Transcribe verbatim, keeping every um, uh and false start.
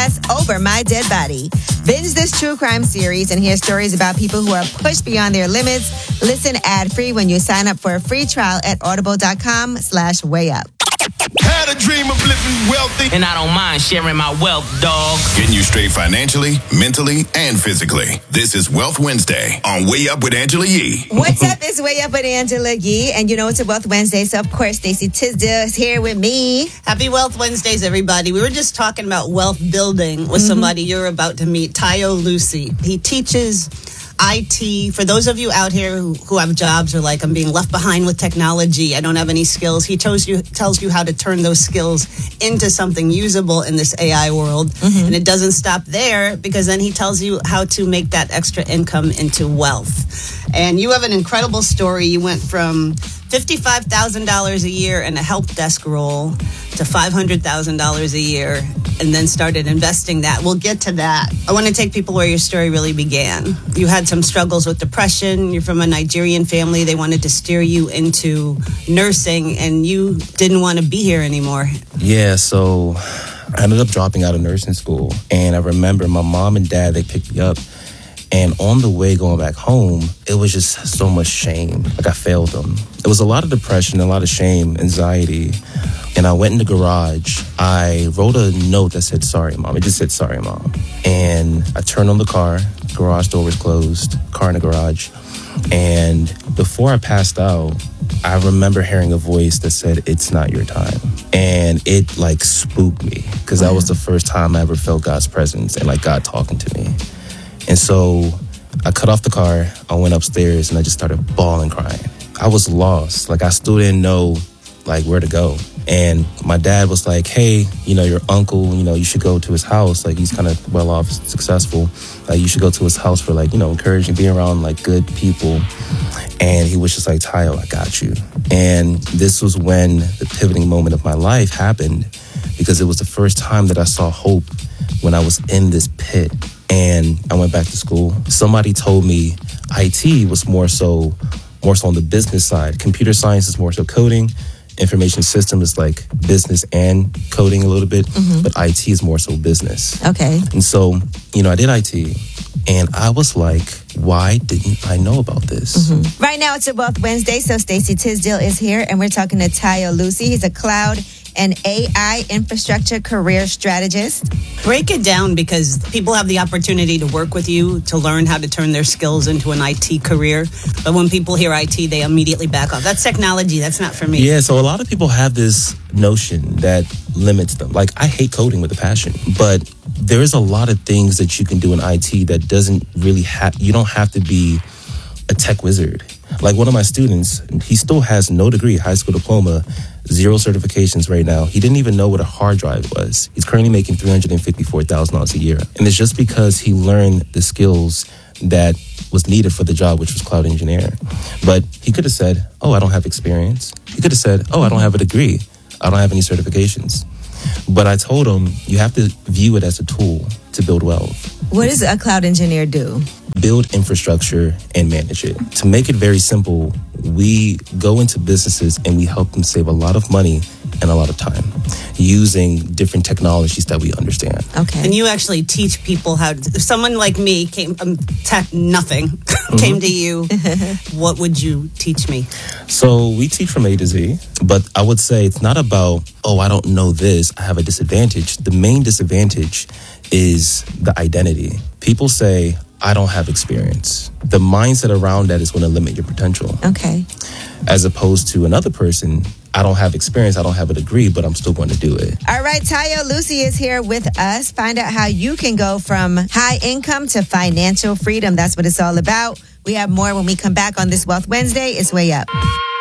podcast, Over My Dead Body. Binge this true crime series and hear stories about people who are pushed beyond their limits. Listen ad-free when you sign up for a free trial at audible.com slash way up. Had a dream of living wealthy, and I don't mind sharing my wealth, dog. Getting you straight financially, mentally, and physically. This is Wealth Wednesday on Way Up with Angela Yee. What's up? It's Way Up with Angela Yee, and you know it's a Wealth Wednesday, so of course Stacey Tisdale is here with me. Happy Wealth Wednesdays, everybody. We were just talking about wealth building with mm-hmm. somebody you're about to meet, Tayo Lucy. He teaches I T. For those of you out here who, who have jobs or like, I'm being left behind with technology, I don't have any skills, he tells you tells you how to turn those skills into something usable in this A I world. Mm-hmm. And it doesn't stop there, because then he tells you how to make that extra income into wealth. And you have an incredible story. You went from fifty-five thousand dollars a year in a help desk role to five hundred thousand dollars a year, and then started investing that. We'll get to that. I want to take people where your story really began. You had some struggles with depression. You're from a Nigerian family. They wanted to steer you into nursing, and you didn't want to be here anymore. Yeah, so I ended up dropping out of nursing school. And I remember my mom and dad, they picked me up. And on the way going back home, it was just so much shame. Like, I failed them. It was a lot of depression, a lot of shame, anxiety. And I went in the garage. I wrote a note that said, "Sorry, Mom." It just said, "Sorry, Mom." And I turned on the car. Garage door was closed. Car in the garage. And before I passed out, I remember hearing a voice that said, "It's not your time." And it, like, spooked me, because that was the first time I ever felt God's presence and, like, God talking to me. And so I cut off the car, I went upstairs, and I just started bawling, crying. I was lost. Like, I still didn't know, like, where to go. And my dad was like, "Hey, you know, your uncle, you know, you should go to his house. Like, he's kind of well off, successful. Like, you should go to his house for, like, you know, encouraging, being around, like, good people." And he was just like, "Tayo, I got you." And this was when the pivoting moment of my life happened, because it was the first time that I saw hope when I was in this pit. And I went back to school. Somebody told me I T was more so more so on the business side. Computer science is more so coding. Information system is like business and coding a little bit. Mm-hmm. But I T is more so business. Okay. And so, you know, I did I T. And I was like, why didn't I know about this? Mm-hmm. Right now, it's a Wealth Wednesday, so Stacey Tisdale is here, and we're talking to Tayo Lucy. He's a cloud and A I infrastructure career strategist. Break it down, because people have the opportunity to work with you to learn how to turn their skills into an I T career. But when people hear I T, they immediately back off. That's technology. That's not for me. Yeah, so a lot of people have this notion that limits them. Like, I hate coding with a passion, but there is a lot of things that you can do in I T that doesn't really have, you don't have to be a tech wizard. Like, one of my students, he still has no degree, high school diploma, zero certifications right now. He didn't even know what a hard drive was. He's currently making three hundred fifty-four thousand dollars a year. And it's just because he learned the skills that was needed for the job, which was cloud engineer. But he could have said, "Oh, I don't have experience." He could have said, "Oh, I don't have a degree. I don't have any certifications." But I told him, you have to view it as a tool to build wealth. What does a cloud engineer do? Build infrastructure and manage it. To make it very simple, we go into businesses and we help them save a lot of money and a lot of time using different technologies that we understand. Okay. And you actually teach people how to, if someone like me came, um, tech nothing, mm-hmm. came to you, what would you teach me? So we teach from A to Z, but I would say it's not about, oh, I don't know this, I have a disadvantage. The main disadvantage is the identity. People say, I don't have experience. The mindset around that is going to limit your potential. Okay. As opposed to another person, I don't have experience, I don't have a degree, but I'm still going to do it. All right, Tayo Lucy is here with us. Find out how you can go from high income to financial freedom. That's what it's all about. We have more when we come back on this Wealth Wednesday. It's Way Up.